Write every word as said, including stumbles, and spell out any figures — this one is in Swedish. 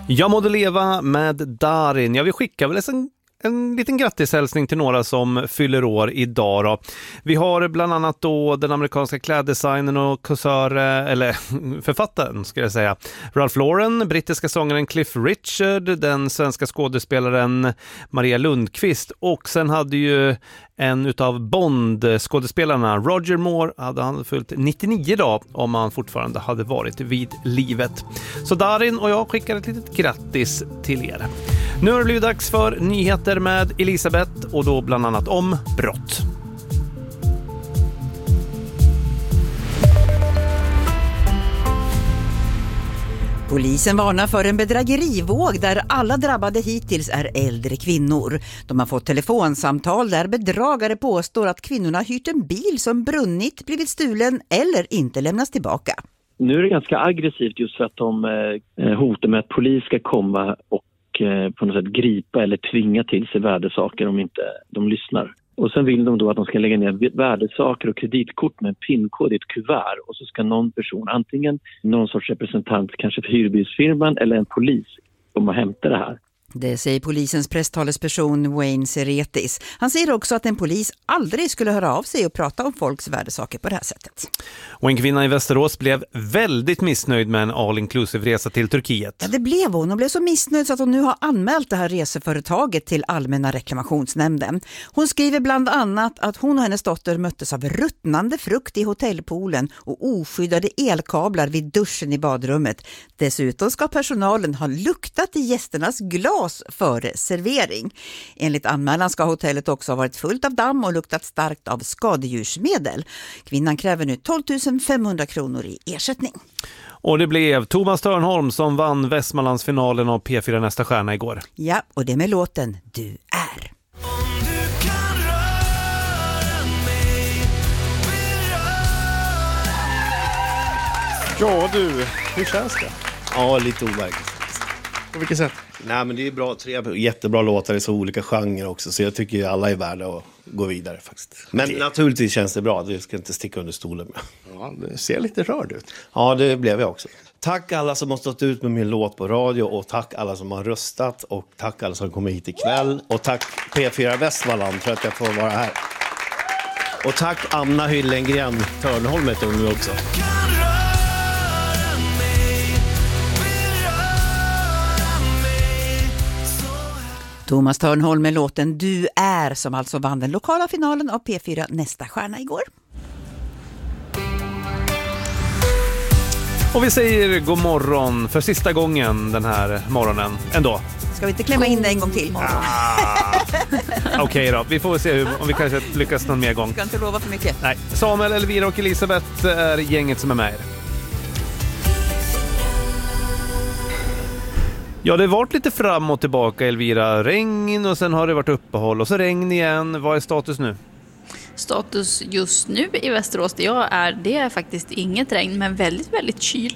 Jag mådde leva med Darin. Jag vill skicka väl en, en liten grattishälsning till några som fyller år idag då. Vi har bland annat då den amerikanska kläddesignern och kåsör, eller författaren ska jag säga, Ralph Lauren, brittiska sångaren Cliff Richard, den svenska skådespelaren Maria Lundqvist, och sen hade ju en utav Bond-skådespelarna, Roger Moore, hade han fyllt nittionio dag om han fortfarande hade varit vid livet. Så Darin och jag skickar ett litet grattis till er. Nu har det blivit dags för nyheter med Elisabeth, och då bland annat om brott. Polisen varnar för en bedrägerivåg där alla drabbade hittills är äldre kvinnor. De har fått telefonsamtal där bedragare påstår att kvinnorna hyrt en bil som brunnit, blivit stulen eller inte lämnas tillbaka. Nu är det ganska aggressivt just för att de eh, hotar med att polis ska komma och eh, på något sätt gripa eller tvinga till sig värdesaker om inte de lyssnar. Och sen vill de då att de ska lägga ner värdesaker och kreditkort med en pinkod i ett kuvert. Och så ska någon person, antingen någon sorts representant kanske för hyrbilsfirman eller en polis, komma och hämta det här. Det säger polisens presstalesperson Wayne Seretis. Han säger också att en polis aldrig skulle höra av sig och prata om folks värdesaker på det här sättet. Och en kvinna i Västerås blev väldigt missnöjd med en all-inclusive-resa till Turkiet. Ja, det blev hon. Hon blev så missnöjd så att hon nu har anmält det här reseföretaget till Allmänna reklamationsnämnden. Hon skriver bland annat att hon och hennes dotter möttes av ruttnande frukt i hotellpoolen och oskyddade elkablar vid duschen i badrummet. Dessutom ska personalen ha luktat i gästernas glas före servering. Enligt anmälan ska hotellet också ha varit fullt av damm och luktat starkt av skadedjursmedel. Kvinnan kräver nu tolv tusen femhundra kronor i ersättning. Och det blev Thomas Törnholm som vann Västmanlandsfinalen av P fyra Nästa stjärna igår. Ja, och det med låten Du är. Ja du, hur känns det? Ja, lite overkligt. På vilket sätt? Nej, men det är bra, tre jättebra låtar i så olika genrer också, så jag tycker alla är värda att gå vidare faktiskt. Men det... naturligtvis känns det bra, det ska inte sticka under stolen med. Ja, det ser lite rörd ut. Ja, det blev jag också. Tack alla som har stått ut med min låt på radio, och tack alla som har röstat, och tack alla som kommer hit ikväll, och tack P fyra Västmanland för att jag får vara här. Och tack Anna Hyllengren Törnholm heter hon nu också. Thomas Törnholm med låten Du är, som alltså vann den lokala finalen av P fyra Nästa stjärna igår. Och vi säger god morgon för sista gången den här morgonen ändå. Ska vi inte klämma in det en gång till? Ah. Okej okay då, vi får se hur, om vi kanske lyckas någon mer gång. Jag kan inte lova för mycket. Nej, Samuel, Elvira och Elisabeth är gänget som är med er. Ja, det har varit lite fram och tillbaka, Elvira. Regn och sen har det varit uppehåll och så regn igen. Vad är status nu? Status just nu i Västerås där jag är, det är faktiskt inget regn men väldigt, väldigt kyl.